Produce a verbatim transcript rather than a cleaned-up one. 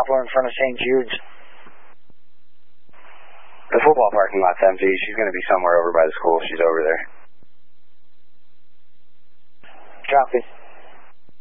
Poplar in front of Saint Jude's. The football parking lot's empty. She's going to be somewhere over by the school. She's over there. Copy.